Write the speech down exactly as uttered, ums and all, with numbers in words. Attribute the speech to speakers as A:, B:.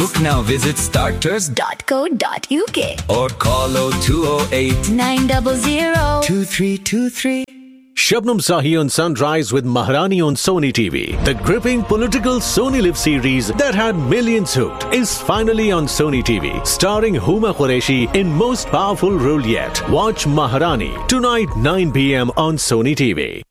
A: Book now. Visit starters
B: dot co dot uk
A: or call oh two oh eight,
B: nine zero zero,
A: two three two three.
C: Shabnam Sahi on Sunrise with Maharani on Sony T V. The gripping political Sony Live series that had millions hooked is finally on Sony T V, starring Huma Qureshi in most powerful role yet. Watch Maharani tonight nine p.m. on Sony T V.